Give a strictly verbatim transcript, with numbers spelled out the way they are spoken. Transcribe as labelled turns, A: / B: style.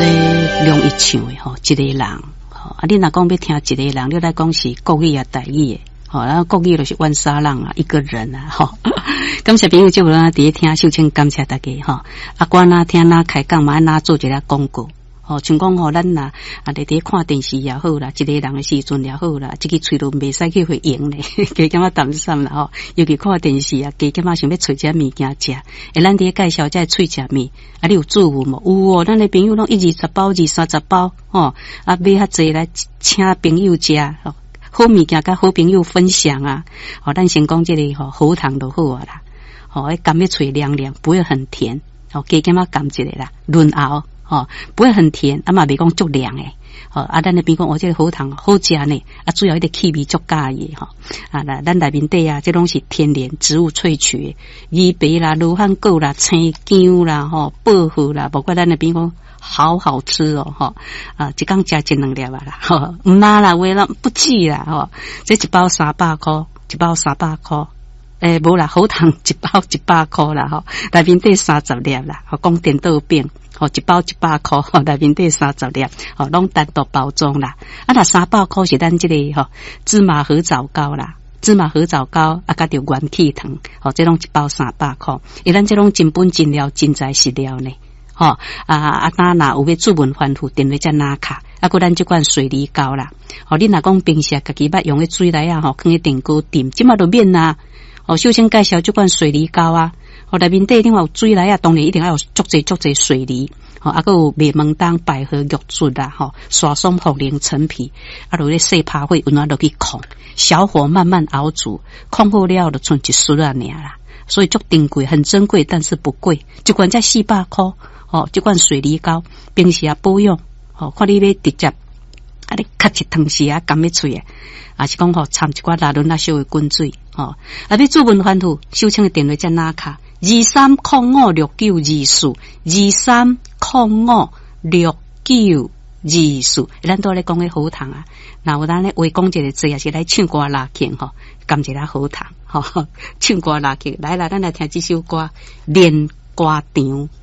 A: 这容易唱的吼，一个人吼，啊，你若讲要听一个人，你来讲是国语啊、台语的，吼，然后国语就是万沙浪啊，一个人啊，吼。感谢朋友就有咱伫听秀清，感谢大家吼。啊，我若听咱开讲嘛，咱做一个广告。哦，像讲吼，咱呐啊，伫伫看电视也好啦，一个人的时阵也好啦，即个喙都袂使去会用咧，加减啊担心啦吼。尤其看电视啊，加减啊想要找只物件食，诶，咱伫介绍只喙食物，啊，你有做有无？有哦，咱的朋友拢一二十包、二三十包，哦，啊，买较济来请朋友食，哦，好物件甲好朋友分享啊。哦，咱先讲这个吼，喉糖就好啊啦，哦，迄甘要喙凉凉，不会很甜，哦，加减啊甘一个啦，润喉。哦，不会很甜，啊嘛袂讲足凉诶。哦，啊，咱那边讲我这个喉糖好食呢，啊，主要一个气味足佳的哈。啊，那咱内面底啊，这拢是天然植物萃取的，枇杷啦、罗汉果啦、青姜啦、吼薄荷啦，包括咱那边讲好好吃哦，哈啊，一缸加一两粒啊啦，哈，唔拿啦，为了不济啦，哈，这一包三百块，一包三百块。诶，无啦，喉糖一包一百块啦，吼，内面底三十粒啦，吼，讲电豆饼，吼，一包一百块，吼，内面底三十粒，吼，拢单独包装啦。啊，那三百块是咱这个吼芝麻合枣糕啦，芝麻合枣糕啊，加着元气糖，吼，这拢一包三百块，伊咱这拢真本真料真材实料呢，吼啊啊，那若有要注文反复，电话才拿卡。啊，个咱这款水梨膏啦，吼，你若讲平时家己捌用嘅水来啊，吼，放喺电锅炖，即马都免啦。哦，首先介绍这款水梨膏啊，哦，内面底另外有水来啊，当然一定要有足济足济水梨，哦，啊，个有麦门冬、百合、玉竹啦，吼，刷松、茯苓、陈皮，啊，落咧细拍火，温暖落去控，小火慢慢熬煮，控好了就剩一丝啊尔啦，所以足珍贵，很珍贵，但是不贵，一罐才四百块，哦，这款水梨膏平时啊保养，哦，看你要直接。啊！你咳一汤时啊，甘要喙诶，啊是讲吼掺一寡拉伦那小诶滚水，吼啊！要做文反复，收清诶电话才拿卡二三零五六九二四二三零五六九二四，咱都咧讲诶喉糖啊，那有咱咧话讲一个字，也是来唱歌拉琴吼，甘一下喉糖吼，唱歌拉琴来啦，咱来听这首歌《练歌场》。